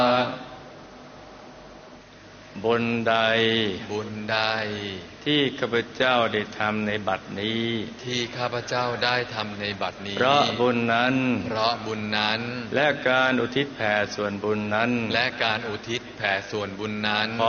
บุญใดที่ข้าพเจ้าได้ทำในบัดนี้เพราะบุญนั้นและการอุทิศแผ่ส่วนบุญนั้นขอ